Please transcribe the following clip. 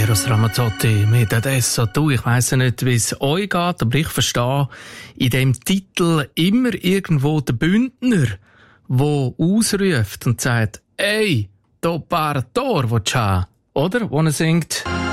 Eros Ramazzotti mit Adesso. Du, ich weiss nicht, wie es euch geht, aber ich verstehe in dem Titel immer irgendwo den Bündner, der ausruft und sagt, ey, da paar Tor, wo du, oder? Wo er singt...